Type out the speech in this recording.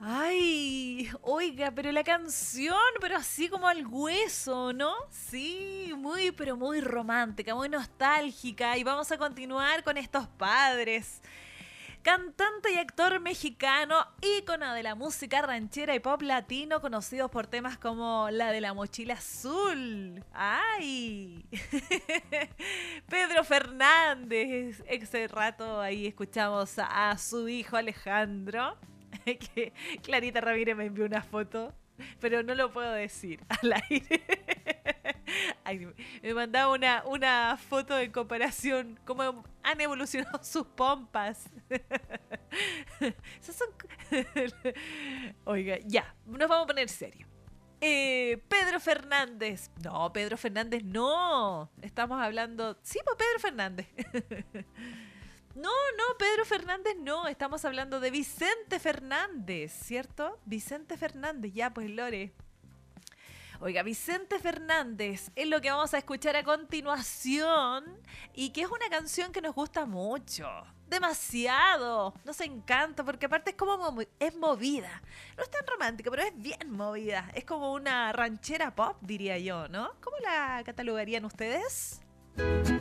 Ay, oiga, pero la canción, pero así como al hueso, ¿no? Sí, muy, pero muy romántica, muy nostálgica. Y vamos a continuar con estos padres. Cantante y actor mexicano, ícono de la música ranchera y pop latino, conocidos por temas como la de la mochila azul. ¡Ay! Pedro Fernández. Ese rato ahí escuchamos a su hijo Alejandro. Que Clarita Ramírez me envió una foto, pero no lo puedo decir al aire. Ay, me mandaba una foto en comparación, cómo han evolucionado sus pompas. Esas son... Oiga, ya, nos vamos a poner serio. Pedro Fernández. No, Pedro Fernández no. Estamos hablando... Sí, pues Pedro Fernández. No, no, Pedro Fernández no. Estamos hablando de Vicente Fernández, ¿cierto? Vicente Fernández, ya pues Lore. Oiga, Vicente Fernández es lo que vamos a escuchar a continuación y que es una canción que nos gusta mucho. Demasiado. Nos encanta porque aparte es como es movida. No es tan romántica, pero es bien movida. Es como una ranchera pop, diría yo, ¿no? ¿Cómo la catalogarían ustedes?